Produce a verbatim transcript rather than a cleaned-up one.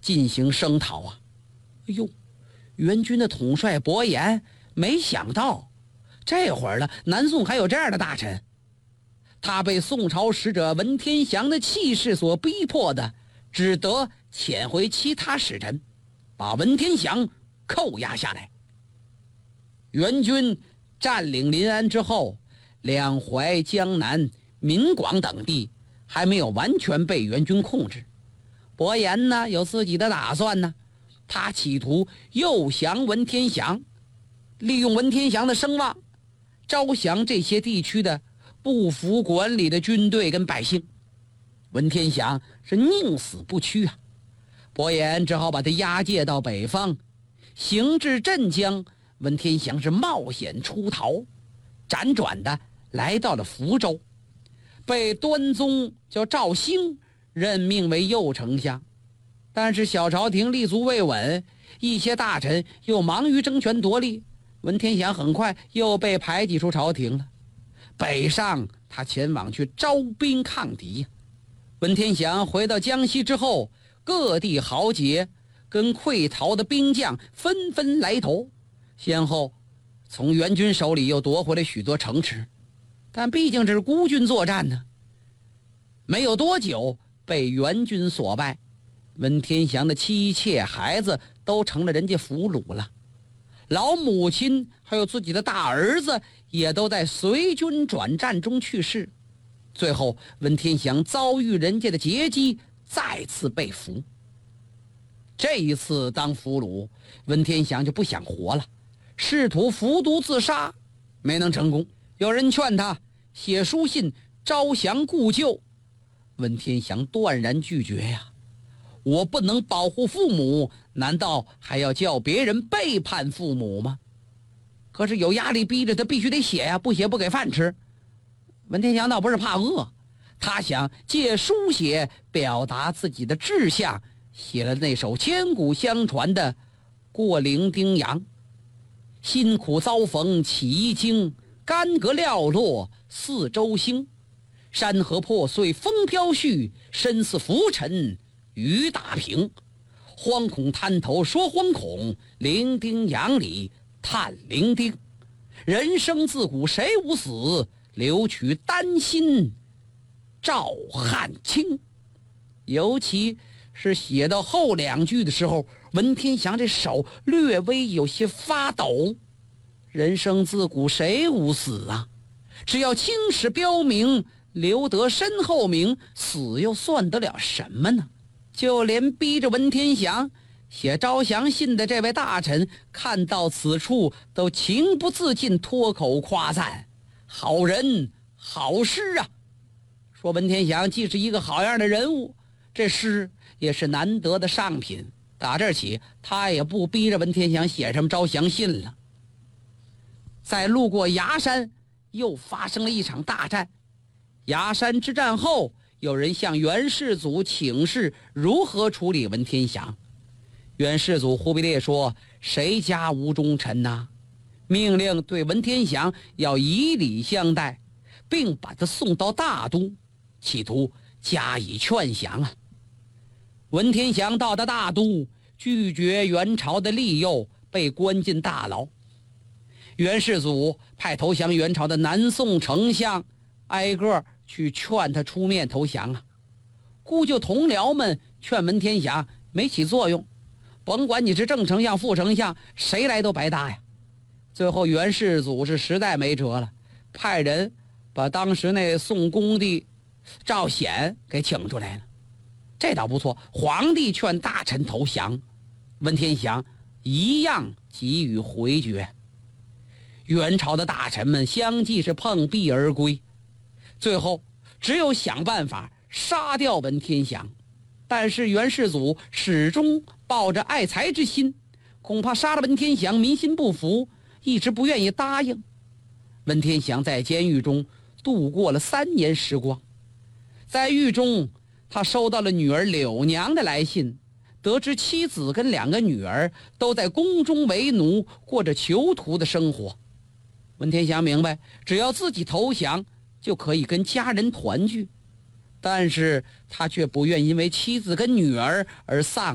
进行声讨啊。哎呦，元军的统帅伯颜没想到这会儿了，南宋还有这样的大臣。他被宋朝使者文天祥的气势所逼迫的，只得遣回其他使臣，把文天祥扣押下来。元军占领临安之后，两淮、江南、闽广等地还没有完全被元军控制。伯颜呢有自己的打算呢，他企图诱降文天祥，利用文天祥的声望，招降这些地区的不服管理的军队跟百姓。文天祥是宁死不屈啊，伯颜只好把他押解到北方。行至镇江，文天祥是冒险出逃，辗转的来到了福州，被端宗叫赵兴任命为右丞相。但是小朝廷立足未稳，一些大臣又忙于争权夺利，文天祥很快又被排挤出朝廷了。北上他前往去招兵抗敌。文天祥回到江西之后，各地豪杰跟溃逃的兵将纷纷来投，先后从元军手里又夺回了许多城池。但毕竟这是孤军作战呢，没有多久被元军所败。文天祥的妻妾孩子都成了人家俘虏了，老母亲还有自己的大儿子也都在随军转战中去世。最后文天祥遭遇人家的劫击，再次被俘。这一次当俘虏，文天祥就不想活了，试图服毒自杀，没能成功。有人劝他写书信招降故旧，文天祥断然拒绝呀、啊我不能保护父母，难道还要叫别人背叛父母吗？可是有压力逼着他必须得写呀，不写不给饭吃。文天祥倒不是怕饿，他想借书写表达自己的志向，写了那首千古相传的《过零丁洋》。辛苦遭逢起一经，干戈寥落四周星。山河破碎风飘絮，身似浮尘雨打平。惶恐滩头说惶恐，零丁洋里叹零丁。人生自古谁无死，留取丹心照汗青。尤其是写到后两句的时候，文天祥这手略微有些发抖。人生自古谁无死啊，只要青史标明，留得身后名，死又算得了什么呢？就连逼着文天祥写招降信的这位大臣看到此处都情不自禁脱口夸赞，好人好诗啊。说文天祥既是一个好样的人物，这诗也是难得的上品。打这儿起他也不逼着文天祥写什么招降信了。在路过崖山，又发生了一场大战。崖山之战后，有人向元世祖请示如何处理文天祥。元世祖忽必烈说，谁家无忠臣呐？命令对文天祥要以礼相待，并把他送到大都，企图加以劝降啊。文天祥到达大都，拒绝元朝的利诱，被关进大牢。元世祖派投降元朝的南宋丞相挨个去劝他出面投降啊。姑舅同僚们劝文天祥没起作用，甭管你是正丞相副丞相，谁来都白搭呀。最后元世祖是实在没辙了，派人把当时那宋恭帝赵显给请出来了。这倒不错，皇帝劝大臣投降，文天祥一样给予回绝。元朝的大臣们相继是碰壁而归，最后只有想办法杀掉文天祥。但是元世祖始终抱着爱才之心，恐怕杀了文天祥民心不服，一直不愿意答应。文天祥在监狱中度过了三年时光。在狱中，他收到了女儿柳娘的来信，得知妻子跟两个女儿都在宫中为奴，过着囚徒的生活。文天祥明白，只要自己投降，就可以跟家人团聚，但是他却不愿因为妻子跟女儿而丧